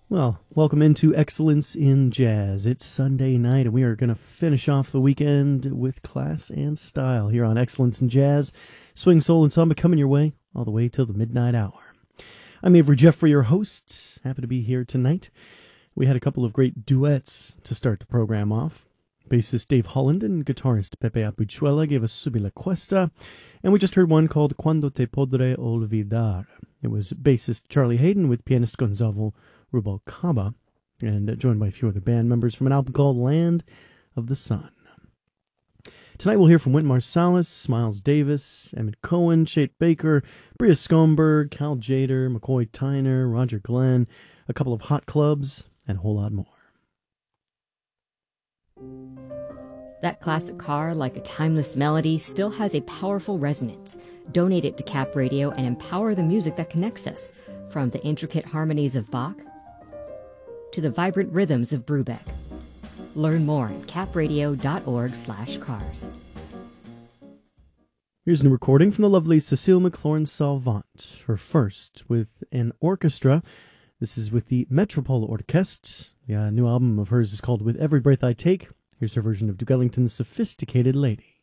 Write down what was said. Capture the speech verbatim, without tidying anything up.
Well, welcome into Excellence in Jazz. It's Sunday night, and we are going to finish off the weekend with class and style here on Excellence in Jazz. Swing, soul, and samba coming your way all the way till the midnight hour. I'm Avery Jeffrey, your host. Happy to be here tonight. We had a couple of great duets to start the program off. Bassist Dave Holland and guitarist Pepe Apuchuela gave us Subi la Cuesta, and we just heard one called Cuando te podré olvidar. It was bassist Charlie Hayden with pianist Gonzalo Rubalcaba, and joined by a few other band members from an album called Land of the Sun. Tonight we'll hear from Wynton Marsalis, Miles Davis, Emmett Cohen, Chet Baker, Bria Skomberg, Cal Jader, McCoy Tyner, Roger Glenn, a couple of hot clubs, and a whole lot more. That classic car, like a timeless melody, still has a powerful resonance. Donate it to Cap Radio and empower the music that connects us, from the intricate harmonies of Bach to the vibrant rhythms of Brubeck. Learn more at capradio.org slash cars. Here's a new recording from the lovely Cecile McLaurin Salvant, her first with an orchestra. This is with the Metropole Orchestre. The uh, new album of hers is called With Every Breath I Take. Here's her version of Duke Ellington's Sophisticated Lady.